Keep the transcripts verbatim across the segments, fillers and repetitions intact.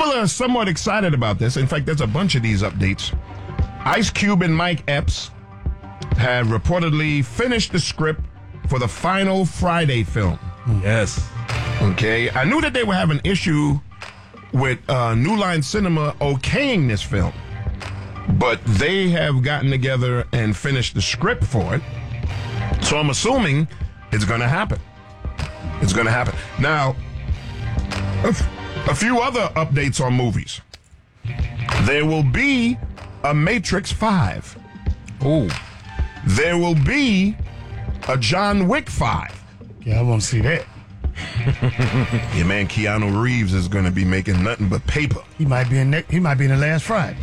people are somewhat excited about this. In fact, there's a bunch of these updates. Ice Cube and Mike Epps have reportedly finished the script for the final Friday film. Yes. Okay. I knew that they were having issue with uh, New Line Cinema okaying this film, but they have gotten together and finished the script for it. So I'm assuming it's going to happen. It's going to happen. Now, a, f- a few other updates on movies. There will be a Matrix five. Ooh. There will be a John Wick five. Yeah, I want to see that. Your man Keanu Reeves is going to be making nothing but paper. He might be in. Ne- he might be in the last Friday.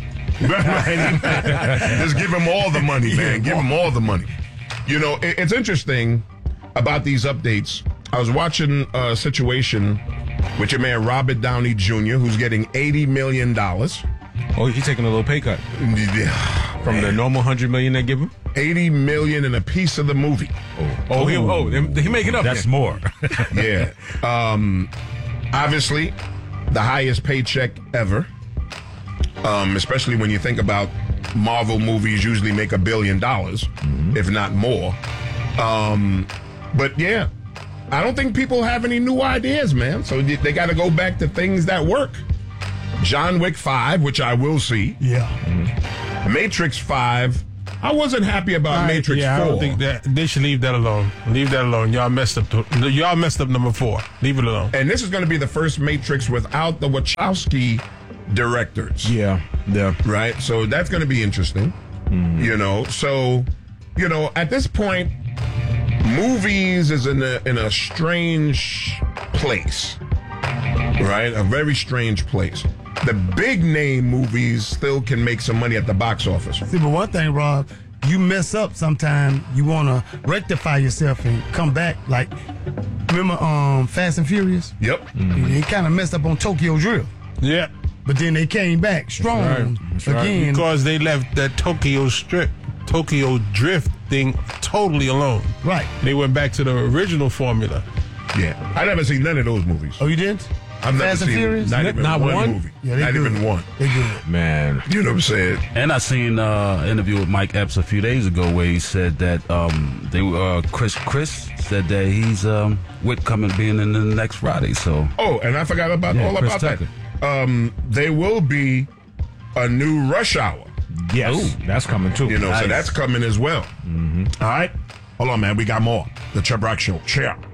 Just give him all the money, man. Give him all the money. You know, it, it's interesting about these updates. I was watching a situation with your man Robert Downey Junior, who's getting eighty million dollars. Oh, he's taking a little pay cut from the normal one hundred million dollars they give him? eighty million dollars in a piece of the movie. Oh, oh, he, oh they, he making up. That's then. more. Yeah. Um, obviously, the highest paycheck ever, um, especially when you think about Marvel movies usually make a billion dollars, mm-hmm. if not more. Um, but, yeah, I don't think people have any new ideas, man. So they got to go back to things that work. John Wick five, which I will see. Yeah. Mm-hmm. Matrix five. I wasn't happy about I, Matrix yeah, four. I don't think that they should leave that alone. Leave that alone. Y'all messed up. To, y'all messed up number four. Leave it alone. And this is going to be the first Matrix without the Wachowski directors. Yeah, yeah. Right? So that's going to be interesting. Mm-hmm. You know, so, you know, at this point, movies is in a, in a strange place. Right? A very strange place. The big name movies still can make some money at the box office. See, but one thing, Rob, you mess up sometime, you want to rectify yourself and come back. Like, remember um, Fast and Furious? Yep. Mm-hmm. They kind of messed up on Tokyo Drift. Yeah. But then they came back strong That's right. That's again. Right. Because they left that Tokyo Strip, Tokyo Drift thing totally alone. Right. They went back to the original formula. Yeah. I never seen none of those movies. Oh, you did? I've Fast never and seen Furious? not even Not one, one? movie. Yeah, they not good. even one. They good. Man. You know what I'm saying? And I seen uh, an interview with Mike Epps a few days ago where he said that um, they uh, Chris Chris said that he's um, with coming being in the next Friday. So Oh, and I forgot about Yeah, all Chris about Tucker. that. Um, there will be a new Rush Hour. Yes, Ooh. That's coming too. You know, Nice. so that's coming as well. Mm-hmm. All right. Hold on, man. We got more. The Chubb Rock Show. Cheer.